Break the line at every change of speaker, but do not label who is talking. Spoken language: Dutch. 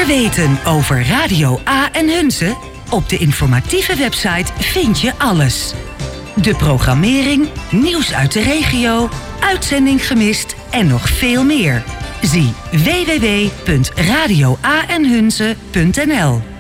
Meer weten over Radio A en Hunze? Op de informatieve website vind je alles. De programmering, nieuws uit de regio, uitzending gemist en nog veel meer. Zie www.radioaenhunze.nl.